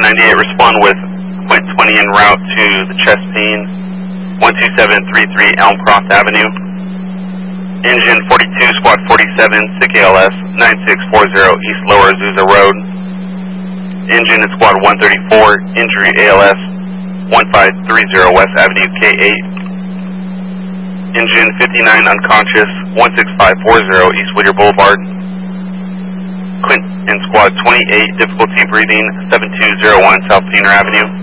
Squad 98, respond with point 20 en route to the chest pain, 12733 Elmcroft Avenue. Engine 42, Squad 47, SICK ALS 9640 East Lower Azusa Road. Engine at Squad 134, injury ALS 1530 West Avenue K8. Engine 59 unconscious 16540 East Whittier Boulevard. Quint and Squad 28, difficulty breathing 7201 South Painter Avenue.